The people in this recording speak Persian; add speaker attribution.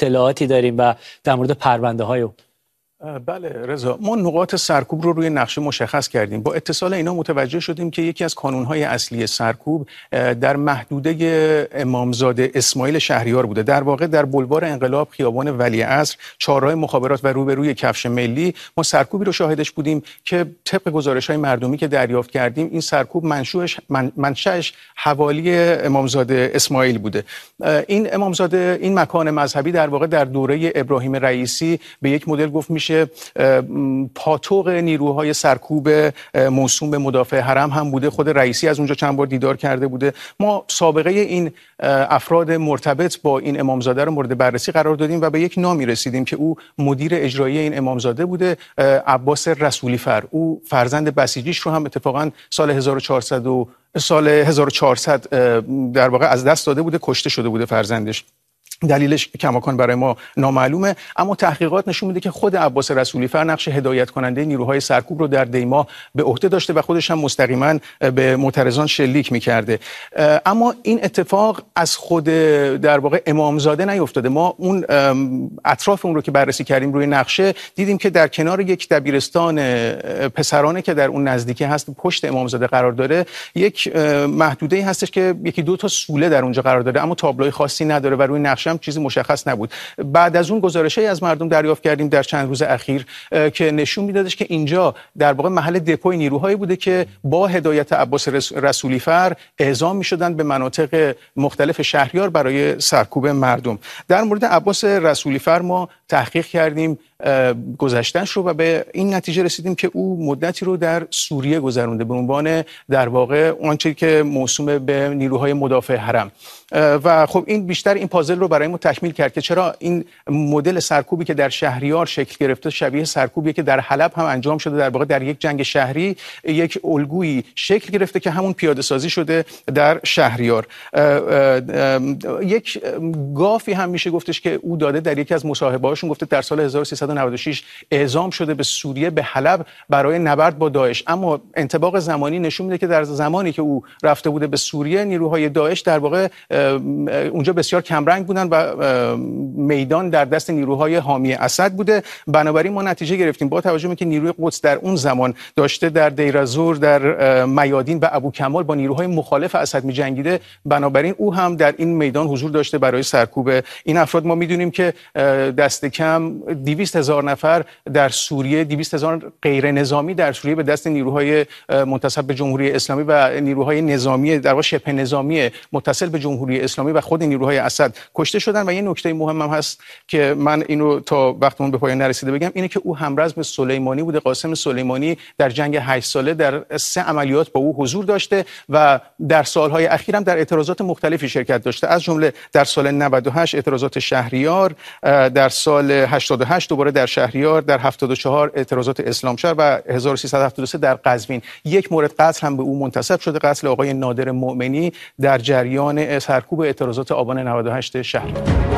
Speaker 1: اطلاعاتی داریم و در مورد پرونده های او؟
Speaker 2: بله رضا، ما نقاط سرکوب رو روی نقشه مشخص کردیم. با اتصال اینا متوجه شدیم که یکی از کانونهای اصلی سرکوب در محدوده امامزاده اسماعیل شهریار بوده. در واقع در بلوار انقلاب، خیابان ولیعصر، چهارراه مخابرات و روبروی کفش ملی ما سرکوبی رو شاهدش بودیم که طبق گزارش‌های مردمی که دریافت کردیم این سرکوب منشأش حوالی امامزاده اسماعیل بوده. این امامزاده، این مکان مذهبی در واقع در دوره ابراهیم رئیسی به یک مدل گفت میشه پاتوق نیروهای سرکوب موسوم به مدافع حرم هم بوده. خود رئیسی از اونجا چند بار دیدار کرده بوده. ما سابقه این افراد مرتبط با این امامزاده رو مورد بررسی قرار دادیم و به یک نامی رسیدیم که او مدیر اجرایی این امامزاده بوده، عباس رسولی فر. او فرزند بسیجیش رو هم اتفاقا سال 1400 در واقع از دست داده بوده، کشته شده بوده فرزندش. دلیلش کماکان برای ما نامعلومه، اما تحقیقات نشون میده که خود عباس رسولی فر نقش هدایت کننده نیروهای سرکوب رو در دیما به عهده داشته و خودش هم مستقیما به معترضان شلیک میکرده. اما این اتفاق از خود در واقع امامزاده نیفتاده. ما اون اطراف اون رو که بررسی کردیم روی نقشه دیدیم که در کنار یک دبیرستان پسرانه که در اون نزدیکی هست، پشت امامزاده قرار داره، یک محدوده‌ای هستش که یکی دو تا سوله در اونجا قرار داره، اما تابلوی خاصی نداره و روی نقشه چیزی مشخص نبود. بعد از اون گزارش‌هایی از مردم دریافت کردیم در چند روز اخیر که نشون میدادش که اینجا در واقع محل دپوی نیروهایی بوده که با هدایت عباس رسولی فر اعزام می‌شدند به مناطق مختلف شهریار برای سرکوب مردم. در مورد عباس رسولی فر ما تحقیق کردیم گذشته‌اش رو و به این نتیجه رسیدیم که او مدتی رو در سوریه گذرونده به عنوان در واقع آنچه که موسوم به نیروهای مدافع حرم. و خب این بیشتر این پازل رو برای ما تکمیل کرد که چرا این مدل سرکوبی که در شهریار شکل گرفته شبیه سرکوبی که در حلب هم انجام شده، در واقع در یک جنگ شهری یک الگویی شکل گرفته که همون پیاده سازی شده در شهریار. یک گافی هم میشه گفتش که او داده در یکی از مصاحبه‌هاشون، گفته در سال 1396 اعزام شده به سوریه، به حلب برای نبرد با داعش، اما انطباق زمانی نشون میده که در زمانی که او رفته بوده به سوریه نیروهای داعش در واقع اونجا بسیار کمرنگ بودن و میدان در دست نیروهای حامی اسد بوده. بنابراین ما نتیجه گرفتیم با توجه به اینکه نیروی قدس در اون زمان داشته در دیر الزور، در میادین و ابوکمال با نیروهای مخالف اسد می‌جنگیده، بنابراین او هم در این میدان حضور داشته برای سرکوب این افراد. ما میدونیم که دست کم 200,000 نفر در سوریه، 200,000 غیر نظامی در سوریه به دست نیروهای منتسب به جمهوری اسلامی و نیروهای نظامی در واقع شبه نظامی متصل به جمهوری اسلامی و خود نیروهای اسد کشته شدن. و یه نکته مهم هم هست که من اینو تا وقتمون به پایان نرسیده بگم، اینه که او همرزم سلیمانی بوده. قاسم سلیمانی در جنگ 8 ساله در 3 عملیات با او حضور داشته و در سالهای اخیر هم در اعتراضات مختلفی شرکت داشته، از جمله در سال 98 اعتراضات شهریار، در سال 88 دوباره در شهریار، در 74 اعتراضات اسلامشهر و 1373 در قزوین. یک مورد قتل هم به او منتسب شده، قتل آقای نادر مؤمنی در جریان سرکوب اعتراضات آبان 98 شهریار.